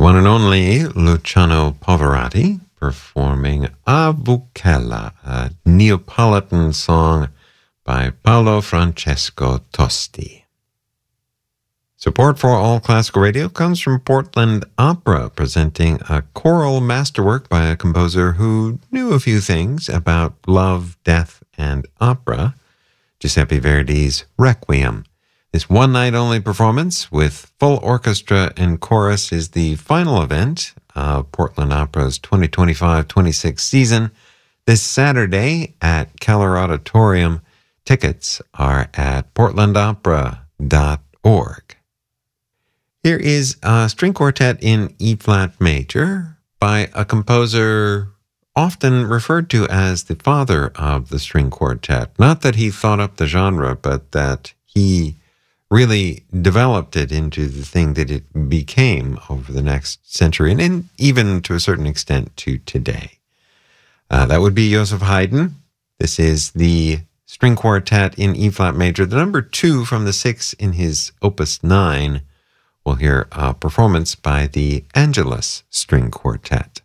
one and only Luciano Pavarotti performing A Bucella, a Neapolitan song by Paolo Francesco Tosti. Support for All Classical Radio comes from Portland Opera, presenting a choral masterwork by a composer who knew a few things about love, death, and opera, Giuseppe Verdi's Requiem. This one-night-only performance with full orchestra and chorus is the final event of Portland Opera's 2025-26 season this Saturday at Keller Auditorium. Tickets are at portlandopera.org. Here is a string quartet in E-flat major by a composer often referred to as the father of the string quartet. Not that he thought up the genre, but that he really developed it into the thing that it became over the next century, and even to a certain extent to today. That would be Joseph Haydn. This is the string quartet in E-flat major, the number 2 from the 6 in his Opus 9. We'll hear a performance by the Angelus String Quartet.